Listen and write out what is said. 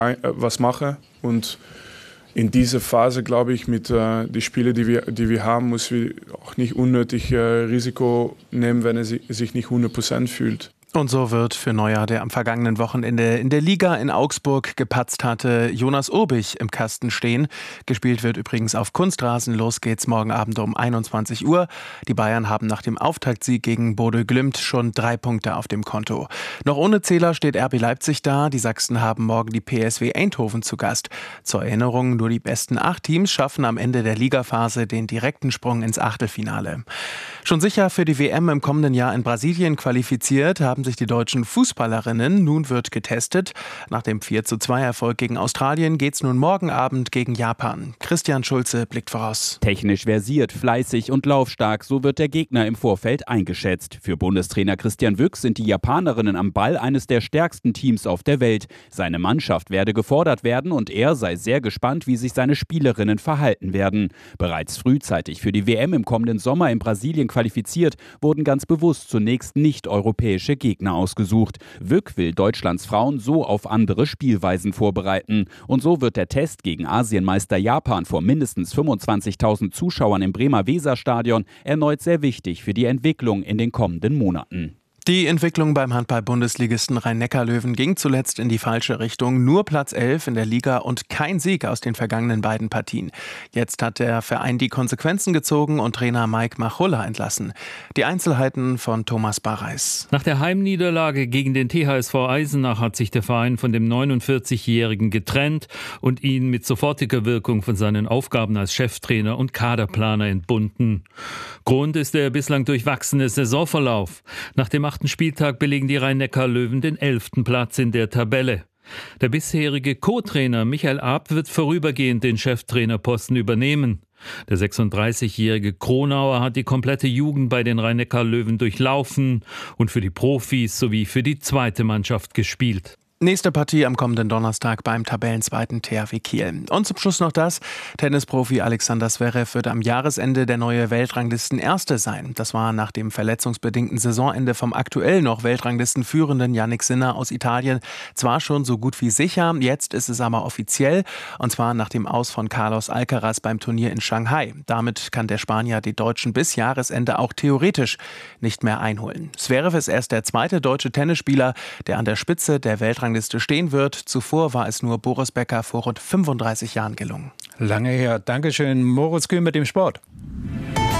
was mache. Und in dieser Phase, glaube ich, mit den Spielen, die wir haben, muss wir auch nicht unnötig Risiko nehmen, wenn er sich nicht 100% fühlt. Und so wird für Neuer, der am vergangenen Wochenende in der Liga in Augsburg gepatzt hatte, Jonas Urbich im Kasten stehen. Gespielt wird übrigens auf Kunstrasen. Los geht's morgen Abend um 21 Uhr. Die Bayern haben nach dem Auftaktsieg gegen Bodø Glimt schon 3 Punkte auf dem Konto. Noch ohne Zähler steht RB Leipzig da. Die Sachsen haben morgen die PSV Eindhoven zu Gast. Zur Erinnerung, nur die besten 8 Teams schaffen am Ende der Ligaphase den direkten Sprung ins Achtelfinale. Schon sicher für die WM im kommenden Jahr in Brasilien qualifiziert haben sich die deutschen Fußballerinnen. Nun wird getestet. Nach dem 4:2-Erfolg gegen Australien geht's nun morgen Abend gegen Japan. Christian Schulze blickt voraus. Technisch versiert, fleißig und laufstark, so wird der Gegner im Vorfeld eingeschätzt. Für Bundestrainer Christian Wüchs sind die Japanerinnen am Ball eines der stärksten Teams auf der Welt. Seine Mannschaft werde gefordert werden und er sei sehr gespannt, wie sich seine Spielerinnen verhalten werden. Bereits frühzeitig für die WM im kommenden Sommer in Brasilien qualifiziert, wurden ganz bewusst zunächst nicht-europäische Gegner ausgesucht. Wück will Deutschlands Frauen so auf andere Spielweisen vorbereiten. Und so wird der Test gegen Asienmeister Japan vor mindestens 25.000 Zuschauern im Bremer Weserstadion erneut sehr wichtig für die Entwicklung in den kommenden Monaten. Die Entwicklung beim Handball-Bundesligisten Rhein-Neckar-Löwen ging zuletzt in die falsche Richtung. Nur Platz 11 in der Liga und kein Sieg aus den vergangenen beiden Partien. Jetzt hat der Verein die Konsequenzen gezogen und Trainer Mike Machulla entlassen. Die Einzelheiten von Thomas Barreis. Nach der Heimniederlage gegen den THSV Eisenach hat sich der Verein von dem 49-Jährigen getrennt und ihn mit sofortiger Wirkung von seinen Aufgaben als Cheftrainer und Kaderplaner entbunden. Grund ist der bislang durchwachsene Saisonverlauf. Nach dem 8. Spieltag belegen die Rhein-Neckar-Löwen den 11. Platz in der Tabelle. Der bisherige Co-Trainer Michael Arp wird vorübergehend den Cheftrainerposten übernehmen. Der 36-jährige Kronauer hat die komplette Jugend bei den Rhein-Neckar-Löwen durchlaufen und für die Profis sowie für die zweite Mannschaft gespielt. Nächste Partie am kommenden Donnerstag beim Tabellenzweiten THW Kiel. Und zum Schluss noch das. Tennisprofi Alexander Zverev wird am Jahresende der neue Weltranglisten-Erste sein. Das war nach dem verletzungsbedingten Saisonende vom aktuell noch Weltranglistenführenden Jannik Sinner aus Italien zwar schon so gut wie sicher, jetzt ist es aber offiziell. Und zwar nach dem Aus von Carlos Alcaraz beim Turnier in Shanghai. Damit kann der Spanier die Deutschen bis Jahresende auch theoretisch nicht mehr einholen. Zverev ist erst der zweite deutsche Tennisspieler, der an der Spitze der Weltrangliste stehen wird. Zuvor war es nur Boris Becker vor rund 35 Jahren gelungen. Lange her. Dankeschön, Moritz Kühn mit dem Sport.